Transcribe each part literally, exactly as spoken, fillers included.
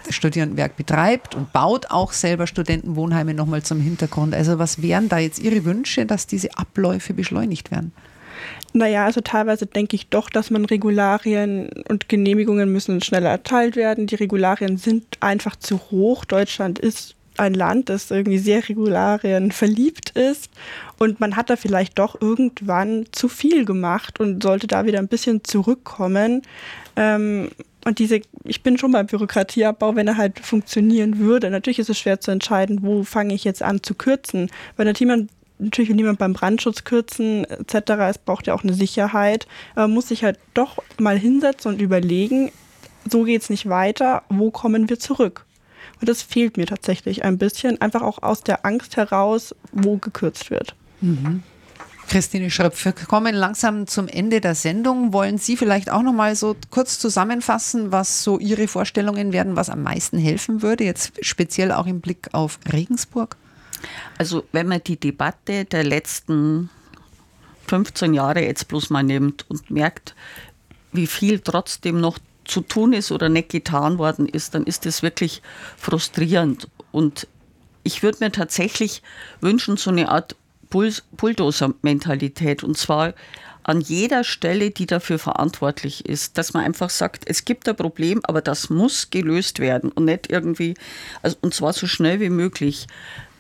das Studierendenwerk betreibt und baut auch selber Studentenwohnheime, nochmal zum Hintergrund. Also was wären da jetzt Ihre Wünsche, dass diese Abläufe beschleunigt werden? Naja, also teilweise denke ich doch, dass man Regularien und Genehmigungen müssen schneller erteilt werden. Die Regularien sind einfach zu hoch. Deutschland ist ein Land, das irgendwie sehr Regularien verliebt ist. Und man hat da vielleicht doch irgendwann zu viel gemacht und sollte da wieder ein bisschen zurückkommen. Ähm, und diese, ich bin schon beim Bürokratieabbau, wenn er halt funktionieren würde. Natürlich ist es schwer zu entscheiden, wo fange ich jetzt an zu kürzen. Weil natürlich Natürlich will niemand beim Brandschutz kürzen et cetera. Es braucht ja auch eine Sicherheit. Man muss sich halt doch mal hinsetzen und überlegen, so geht es nicht weiter, wo kommen wir zurück? Und das fehlt mir tatsächlich ein bisschen, einfach auch aus der Angst heraus, wo gekürzt wird. Mhm. Christine Schröpf, wir kommen langsam zum Ende der Sendung. Wollen Sie vielleicht auch noch mal so kurz zusammenfassen, was so Ihre Vorstellungen werden, was am meisten helfen würde, jetzt speziell auch im Blick auf Regensburg? Also wenn man die Debatte der letzten fünfzehn Jahre jetzt bloß mal nimmt und merkt, wie viel trotzdem noch zu tun ist oder nicht getan worden ist, dann ist das wirklich frustrierend. Und ich würde mir tatsächlich wünschen, so eine Art Bulldozer-Mentalität, und zwar an jeder Stelle, die dafür verantwortlich ist, dass man einfach sagt, es gibt ein Problem, aber das muss gelöst werden und nicht irgendwie, also, und zwar so schnell wie möglich.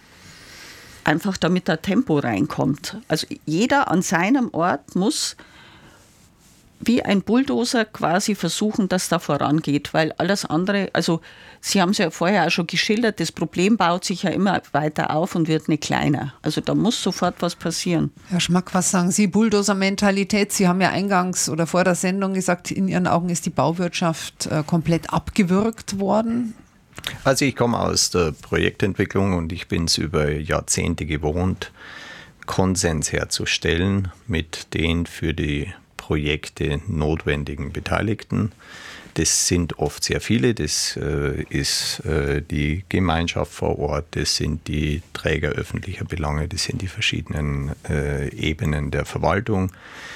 Einfach damit da Tempo reinkommt. Also jeder an seinem Ort muss wie ein Bulldozer quasi versuchen, dass da vorangeht, weil alles andere, also Sie haben es ja vorher auch schon geschildert, das Problem baut sich ja immer weiter auf und wird nicht kleiner. Also da muss sofort was passieren. Herr Schmack, was sagen Sie? Bulldozer-Mentalität. Sie haben ja eingangs oder vor der Sendung gesagt, in Ihren Augen ist die Bauwirtschaft äh, komplett abgewürgt worden. Also ich komme aus der Projektentwicklung und ich bin es über Jahrzehnte gewohnt, Konsens herzustellen mit den für die Projekte notwendigen Beteiligten. Das sind oft sehr viele, das äh, ist äh, die Gemeinschaft vor Ort, das sind die Träger öffentlicher Belange, das sind die verschiedenen äh, Ebenen der Verwaltung.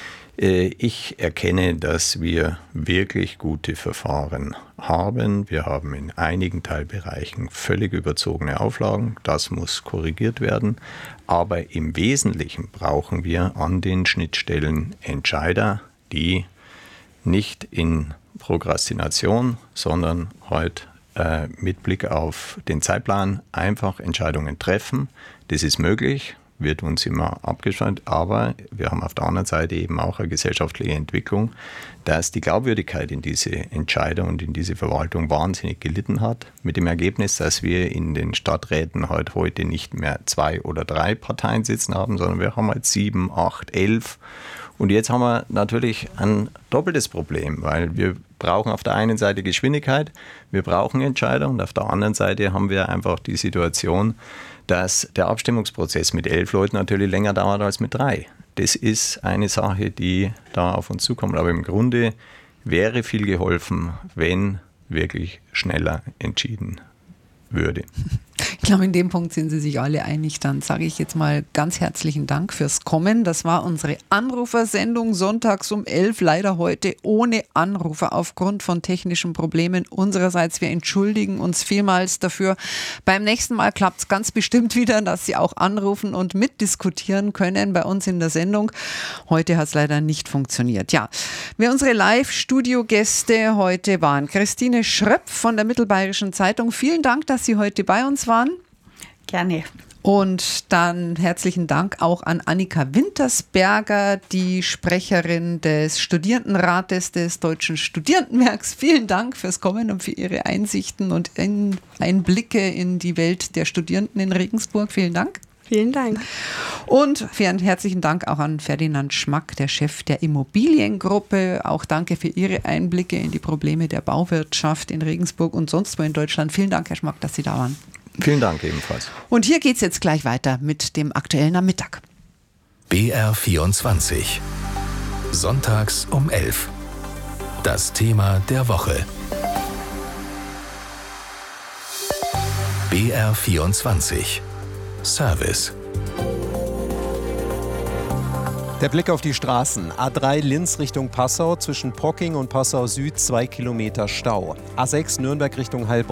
Ich erkenne, dass wir wirklich gute Verfahren haben. Wir haben in einigen Teilbereichen völlig überzogene Auflagen. Das muss korrigiert werden. Aber im Wesentlichen brauchen wir an den Schnittstellen Entscheider, die nicht in Prokrastination, sondern heute äh, mit Blick auf den Zeitplan einfach Entscheidungen treffen. Das ist möglich. Wird uns immer abgeschnitten, aber wir haben auf der anderen Seite eben auch eine gesellschaftliche Entwicklung, dass die Glaubwürdigkeit in diese Entscheider und in diese Verwaltung wahnsinnig gelitten hat, mit dem Ergebnis, dass wir in den Stadträten halt heute nicht mehr zwei oder drei Parteien sitzen haben, sondern wir haben halt sieben, acht, elf. Und jetzt haben wir natürlich ein doppeltes Problem, weil wir brauchen auf der einen Seite Geschwindigkeit, wir brauchen Entscheider und auf der anderen Seite haben wir einfach die Situation, dass der Abstimmungsprozess mit elf Leuten natürlich länger dauert als mit drei. Das ist eine Sache, die da auf uns zukommt. Aber im Grunde wäre viel geholfen, wenn wirklich schneller entschieden würde. Ich glaube, in dem Punkt sind Sie sich alle einig. Dann sage ich jetzt mal ganz herzlichen Dank fürs Kommen. Das war unsere Anrufersendung sonntags um elf. Leider heute ohne Anrufer aufgrund von technischen Problemen unsererseits. Wir entschuldigen uns vielmals dafür. Beim nächsten Mal klappt es ganz bestimmt wieder, dass Sie auch anrufen und mitdiskutieren können bei uns in der Sendung. Heute hat es leider nicht funktioniert. Ja, wer unsere Live-Studio-Gäste heute waren. Christine Schröpf von der Mittelbayerischen Zeitung. Vielen Dank, dass Sie heute bei uns waren. Gerne. Und dann herzlichen Dank auch an Annika Wintersberger, die Sprecherin des Studierendenrates des Deutschen Studierendenwerks. Vielen Dank fürs Kommen und für Ihre Einsichten und Einblicke in die Welt der Studierenden in Regensburg. Vielen Dank. Vielen Dank. Und vielen herzlichen Dank auch an Ferdinand Schmack, der Chef der Immobiliengruppe. Auch danke für Ihre Einblicke in die Probleme der Bauwirtschaft in Regensburg und sonst wo in Deutschland. Vielen Dank, Herr Schmack, dass Sie da waren. Vielen Dank ebenfalls. Und hier geht es jetzt gleich weiter mit dem Aktuellen am Mittag. B R vierundzwanzig. Sonntags um elf. Das Thema der Woche. B R vierundzwanzig. Service. Der Blick auf die Straßen. A drei Linz Richtung Passau, zwischen Pocking und Passau Süd zwei Kilometer Stau. A sechs Nürnberg Richtung Heilbronn.